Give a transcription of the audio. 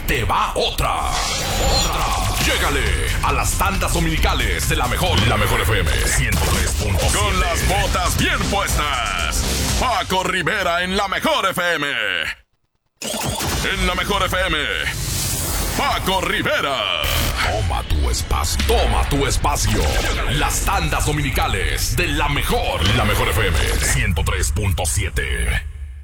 te va otra. Llégale a las tandas dominicales de la mejor FM 103.7. Con las botas bien puestas. Paco Rivera en la mejor FM. En la mejor FM. Paco Rivera. Toma tu espacio. Toma tu espacio. Las tandas dominicales de la mejor FM 103.7.